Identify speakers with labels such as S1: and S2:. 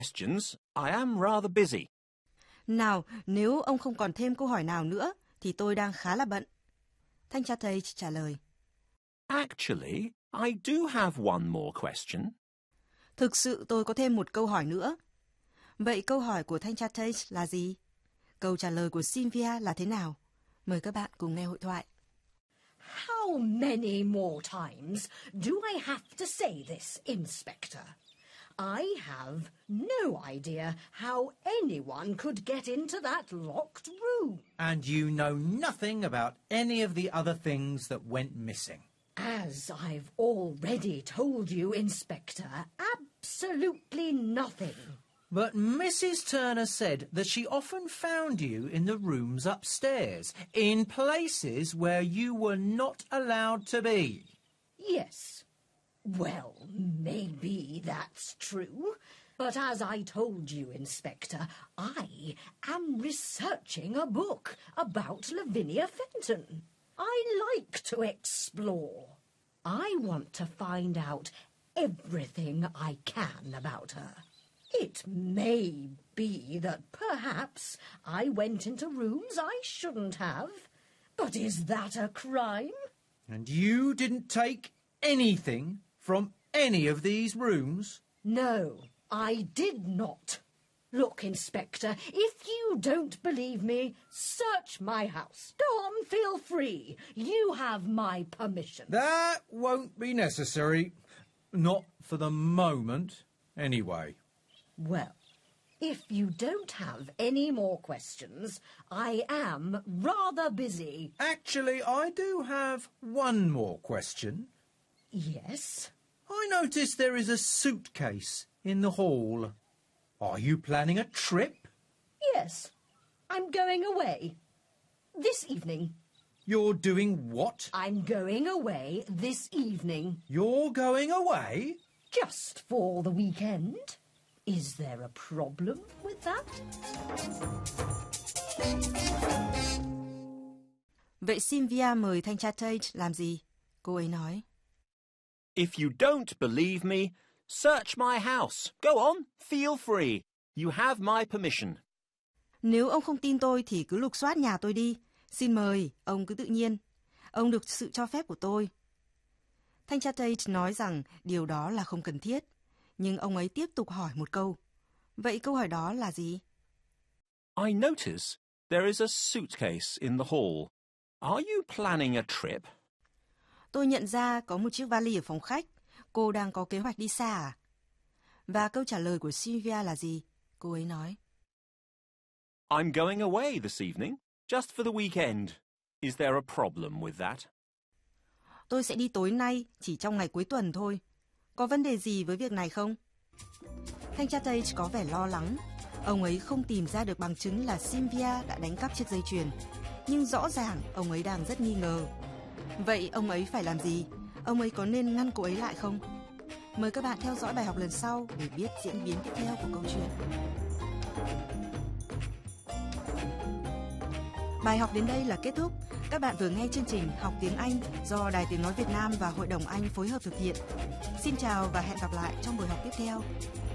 S1: questions, I am rather busy.
S2: Nào, nếu ông không còn thêm câu hỏi nào nữa, thì tôi đang khá là bận. Thanh tra Tate trả lời.
S1: Actually, I do have one more question.
S2: Thực sự tôi có thêm một câu hỏi nữa. Vậy câu hỏi của thanh tra Tate là gì? Câu trả lời của Sylvia là thế nào? Mời các bạn cùng nghe hội thoại.
S3: How many more times do I have to say this, Inspector? I have no idea how anyone could get into that locked room.
S4: And you know nothing about any of the other things that went missing.
S3: As I've already told you, Inspector, absolutely nothing.
S4: But Mrs. Turner said that she often found you in the rooms upstairs, in places where you were not allowed to be.
S3: Yes. Well, maybe that's true. But as I told you, Inspector, I am researching a book about Lavinia Fenton. I like to explore. I want to find out everything I can about her. It may be that perhaps I went into rooms I shouldn't have. But is that a crime?
S4: And you didn't take anything from any of these rooms?
S3: No, I did not. Look, Inspector, if you don't believe me, search my house. Go on, feel free. You have my permission.
S4: That won't be necessary. Not for the moment, anyway.
S3: Well, if you don't have any more questions, I am rather busy.
S4: Actually, I do have one more question.
S3: Yes?
S4: I notice there is a suitcase in the hall. Are you planning a trip?
S3: Yes. I'm going away. This evening.
S4: You're doing what?
S3: I'm going away this evening.
S4: You're going away?
S3: Just for the weekend. Is there a problem with that?
S2: Vậy Sylvia mời thanh tra Tate làm gì? Cô ấy nói.
S1: If you don't believe me, search my house. Go on, feel free. You have my permission.
S2: Nếu ông không tin tôi thì cứ lục soát nhà tôi đi. Xin mời, ông cứ tự nhiên. Ông được sự cho phép của tôi. Thanh tra Tate nói rằng điều đó là không cần thiết. Nhưng ông ấy tiếp tục hỏi một câu. Vậy câu hỏi đó là gì?
S1: I notice there is a suitcase in the hall. Are you planning a trip?
S2: Tôi nhận ra có một chiếc vali ở phòng khách. Cô đang có kế hoạch đi xa à? Và câu trả lời của Sylvia là gì? Cô ấy nói.
S1: I'm going away this evening, just for the weekend. Is there a problem with that?
S2: Tôi sẽ đi tối nay, chỉ trong ngày cuối tuần thôi. Có vấn đề gì với việc này không? Thanh tra Tate có vẻ lo lắng. Ông ấy không tìm ra được bằng chứng là Sylvia đã đánh cắp chiếc dây chuyền. Nhưng rõ ràng ông ấy đang rất nghi ngờ. Vậy ông ấy phải làm gì? Ông ấy có nên ngăn cô ấy lại không? Mời các bạn theo dõi bài học lần sau để biết diễn biến tiếp theo của câu chuyện. Bài học đến đây là kết thúc. Các bạn vừa nghe chương trình Học tiếng Anh do Đài Tiếng Nói Việt Nam và Hội đồng Anh phối hợp thực hiện. Xin chào và hẹn gặp lại trong buổi học tiếp theo.